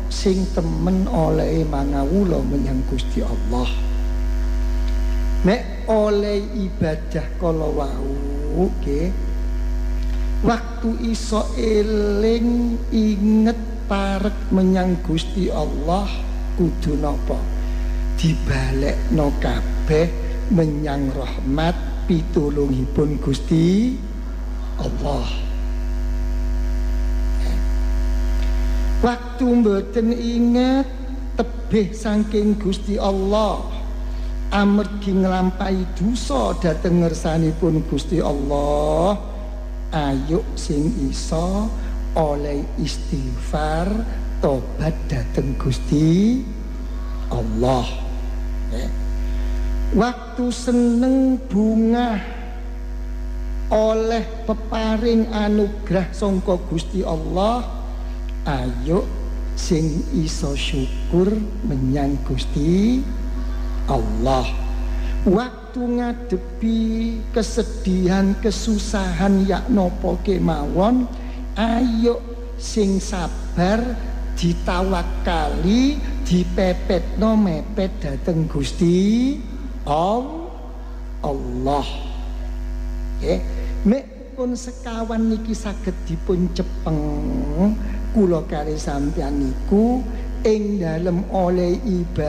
sing temen oleh mangawula menyang Gusti Allah. Nek oleh ibadah kala wau nggih, waktu iso eling inget parek menyang Gusti Allah kudu napa? Dibalekno kabeh menyang rahmat pitulungipun Gusti Allah. Waktu mboten inget tebih saking Gusti Allah amargi nglampahi dosa dhateng ngersanipun Gusti Allah, ayo sing iso oleh istighfar tobat dhateng Gusti Allah. Waktu seneng bunga oleh peparing anugerah sangka Gusti Allah, ayo sing iso syukur menyang Gusti Allah. Waktu ngadepi kesedihan kesusahan yak nopo kemawon, ayo sing sabar ditawakali dipepetno mepet dhateng Gusti Allah. Mek pun sekawan niki saged dipun cepeng, kula kali sampeyan niku ing dalem oleh ibadah